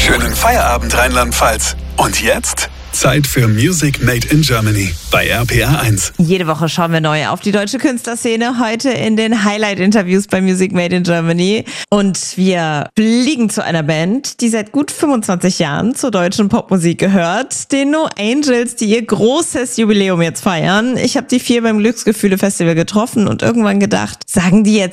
Schönen Feierabend, Rheinland-Pfalz. Und jetzt Zeit für Music Made in Germany bei RPR1. Jede Woche schauen wir neu auf die deutsche Künstlerszene, heute in den Highlight-Interviews bei Music Made in Germany. Und wir fliegen zu einer Band, die seit gut 25 Jahren zur deutschen Popmusik gehört, den No Angels, die ihr großes Jubiläum jetzt feiern. Ich habe die 4 beim Glücksgefühle-Festival getroffen und irgendwann gedacht, sagen die jetzt